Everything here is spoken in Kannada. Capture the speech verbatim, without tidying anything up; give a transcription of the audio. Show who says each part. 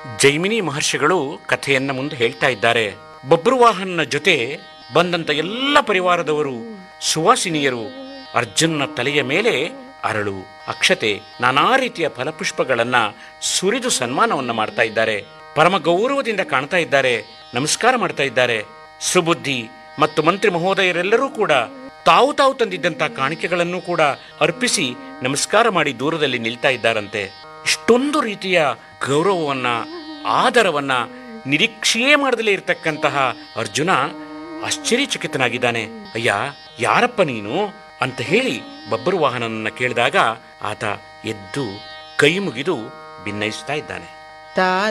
Speaker 1: ಜೈಮಿನಿ ಮಹರ್ಷಿಗಳು ಕಥೆಯನ್ನ ಮುಂದೆ ಹೇಳ್ತಾ ಇದ್ದಾರೆ. ಬಬ್ರುವಾಹನನ ಜೊತೆ ಬಂದಂತ ಎಲ್ಲ ಪರಿವಾರದವರು, ಸುವಾಸಿನಿಯರು ಅರ್ಜುನನ ತಲೆಯ ಮೇಲೆ ಅರಳು, ಅಕ್ಷತೆ, ನಾನಾ ರೀತಿಯ ಫಲಪುಷ್ಪಗಳನ್ನ ಸುರಿದು ಸನ್ಮಾನವನ್ನ ಮಾಡ್ತಾ ಇದ್ದಾರೆ. ಪರಮ ಗೌರವದಿಂದ ಕಾಣ್ತಾ ಇದ್ದಾರೆ, ನಮಸ್ಕಾರ ಮಾಡ್ತಾ ಇದ್ದಾರೆ. ಸುಬುದ್ಧಿ ಮತ್ತು ಮಂತ್ರಿ ಮಹೋದಯರೆಲ್ಲರೂ ಕೂಡ ತಾವು ತಾವು ತಂದಿದ್ದಂತ ಕಾಣಿಕೆಗಳನ್ನು ಕೂಡ ಅರ್ಪಿಸಿ ನಮಸ್ಕಾರ ಮಾಡಿ ದೂರದಲ್ಲಿ ನಿಲ್ತಾ ಇದ್ದಾರಂತೆ. ಇಷ್ಟೊಂದು ರೀತಿಯ ಗೌರವವನ್ನ, ಆದರವನ್ನ ನಿರೀಕ್ಷೆಯೇ ಮಾಡದಲೇ ಇರತಕ್ಕಂತಹ ಅರ್ಜುನ ಆಶ್ಚರ್ಯಚಕಿತನಾಗಿದ್ದಾನೆ. ಅಯ್ಯ, ಯಾರಪ್ಪ ನೀನು ಅಂತ ಹೇಳಿ ಬಬ್ರುವಾಹನನನ್ನ ಕೇಳಿದಾಗ ಆತ ಎದ್ದು ಕೈ ಮುಗಿದು ಭಿನ್ನಯಿಸ್ತಾ ಇದ್ದಾನೆ.